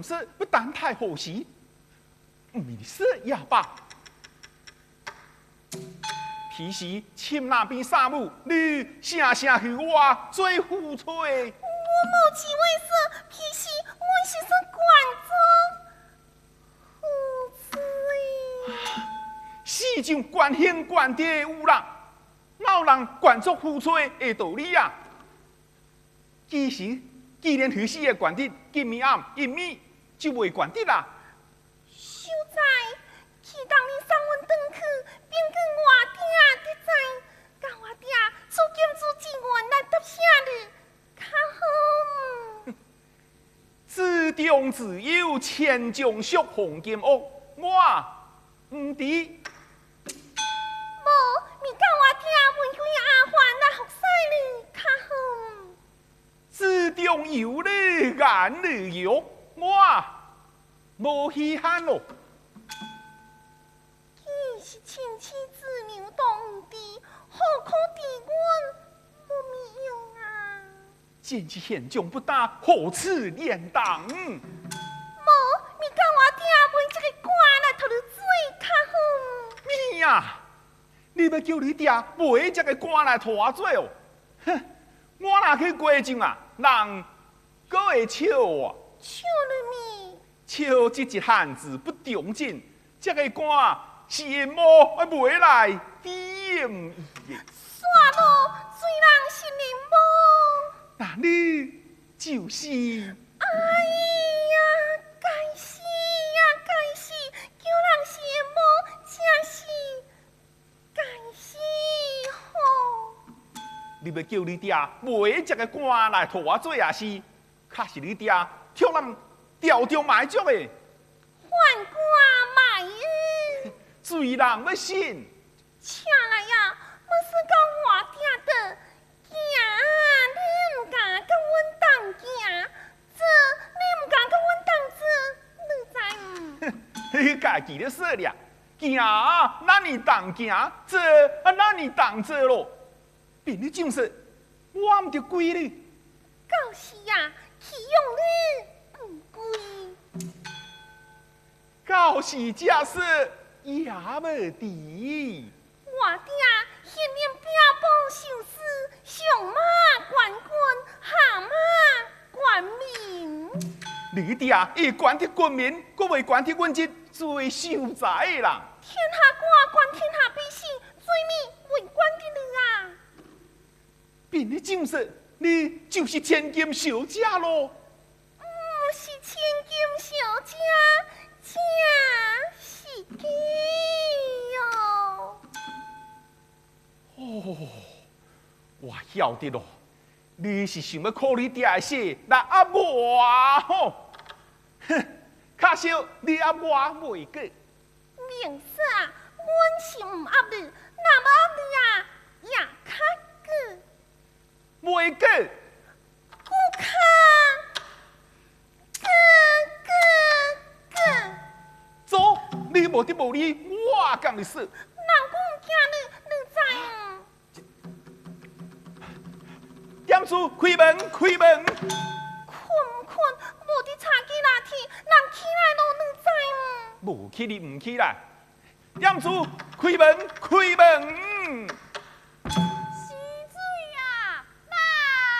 唔是不但太好时，唔是也罢。其实亲那边沙母，你声声去我最付出的。 我无几位说，其实我是说管中付出。 世上管兄管弟有人，哪有人管足付出的道理啊？其实，既然去死的管得，今暝暗一暝就袂管得啦。 秀才，去当你送阮转去，并跟我爹得知，甲我爹自敬自自愿来答谢你，较好。 自中自有千种属红金屋，我唔知。 无，咪甲我爹玫瑰阿环来服侍你，较好。 自中有你眼里有，我无稀罕咯。 既是亲戚子牛都唔知，何苦敌阮无咪用啊？ 见其现状不大，何此连当？ 无，咪甲我爹买这个瓜来头你水较好。 咪呀！你要叫你爹买这个瓜来拖我做哦？哼！我若去过境啊，人搁会笑我。 笑你咪？ 笑这一汉子不中进，这个瓜是无买来点的。 煞咯，虽然是你无， 那你就是。 哎呀，该死呀，该死！叫人是无，真是该死吼！ 你要叫你爹买这个官来拖我做也是，确实你爹挑人调中买足的。 换官买日， 罪人要信。 请来呀，要是讲我爹的，行，你唔敢跟阮当行，这你唔敢跟阮当这，你知唔？ 你家己的事了，行，那你当行，这那你当这咯。便你就是我唔着归你。 到时呀，去用你唔归。 到时假使也无敌。 我爹现连兵部受司，上马管军，下马管民。 你爹伊管得军民，阁未管得阮这最秀才的人。 天下官管天下百姓，罪名为管的你啊！ 便你就是你就是千金小姐咯。 是千金小姐，这是假哟。 哦，我晓得咯，你是想要靠你爹的事来压我吼？哼，可惜你压我袂过。 明说啊，阮是唔压你，那么压你啊，也较过。 袂过。 顾卡，哥。 走，你无得无理，我讲你死。 人讲惊你知唔？ 点数开门，开门。 困，无伫茶几那天，人起来咯，你知唔？ 无起你唔起来。点数开门，开门。